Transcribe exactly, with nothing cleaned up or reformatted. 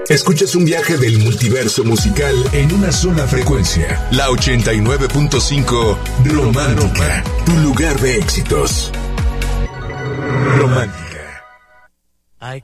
Escuchas un viaje del multiverso musical en una sola frecuencia. La ochenta y nueve punto cinco Romántica, tu lugar de éxitos. Romántica.